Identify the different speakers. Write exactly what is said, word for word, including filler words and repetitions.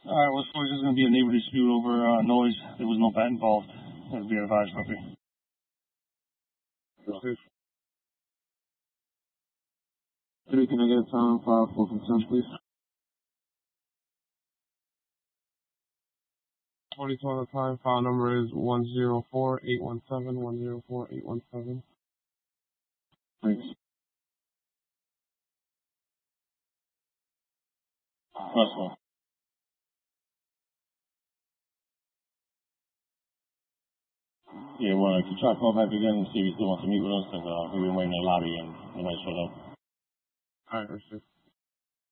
Speaker 1: Alright, well, it's just going to be a neighbor dispute over uh, noise. There was no bat involved, as we advised, copy.
Speaker 2: Can I get a time file for consent, please?
Speaker 3: twenty twenty time file number is one zero four eight one seven, one zero four eight one seven.
Speaker 2: Thanks.
Speaker 1: That's all. Yeah, well, if you try to call back again and see if he still wants to meet with us, because uh, we've been waiting in the lobby and nobody showed up.
Speaker 3: Alright, received.